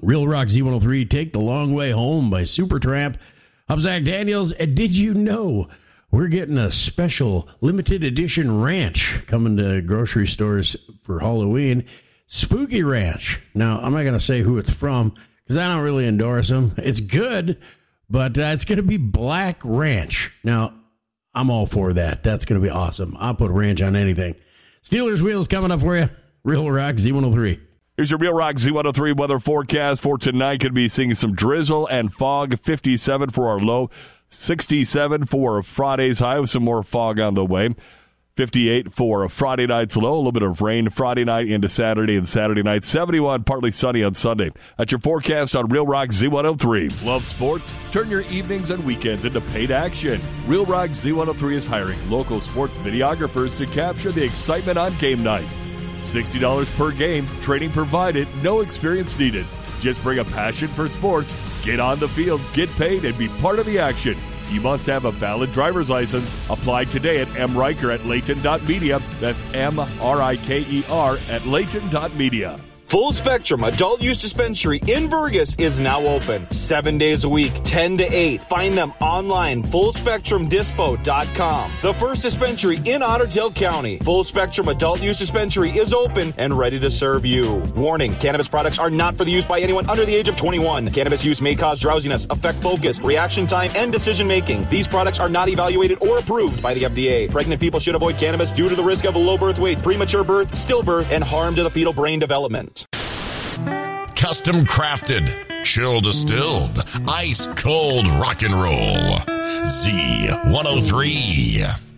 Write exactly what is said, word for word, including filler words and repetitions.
Real Rock Z one oh three, Take the Long Way Home by Supertramp. I'm Zach Daniels, and did you know we're getting a special limited edition ranch coming to grocery stores for Halloween? Spooky Ranch. Now, I'm not going to say who it's from because I don't really endorse them. It's good, but uh, it's going to be Black Ranch. Now, I'm all for that. That's going to be awesome. I'll put ranch on anything. Steelers Wheels coming up for you. Real Rock Z one oh three. Here's your Real Rock Z one oh three weather forecast for tonight. Could be seeing some drizzle and fog. fifty-seven for our low. sixty-seven for Friday's high with some more fog on the way. fifty-eight for Friday night's low. A little bit of rain Friday night into Saturday and Saturday night. seventy-one, partly sunny on Sunday. That's your forecast on Real Rock Z one oh three. Love sports? Turn your evenings and weekends into paid action. Real Rock Z one oh three is hiring local sports videographers to capture the excitement on game night. sixty dollars per game, training provided, no experience needed. Just bring a passion for sports, get on the field, get paid, and be part of the action. You must have a valid driver's license. Apply today at M. Riker at Layton dot media. That's M R I K E R at Layton dot media. Full Spectrum Adult Use Dispensary in Burgess is now open. Seven days a week, ten to eight. Find them online, full spectrum dispo dot com. The first dispensary in Otter Tail County. Full Spectrum Adult Use Dispensary is open and ready to serve you. Warning, cannabis products are not for the use by anyone under the age of twenty-one. Cannabis use may cause drowsiness, affect focus, reaction time, and decision making. These products are not evaluated or approved by the F D A. Pregnant people should avoid cannabis due to the risk of low birth weight, premature birth, stillbirth, and harm to the fetal brain development. Custom crafted, chill distilled, ice cold rock and roll. Z one oh three.